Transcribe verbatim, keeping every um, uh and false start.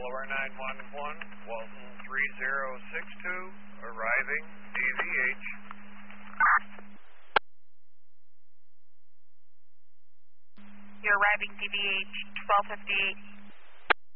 Delaware nine one one, Walton three zero six two, arriving D V H. You're arriving D V H twelve fifty-eight.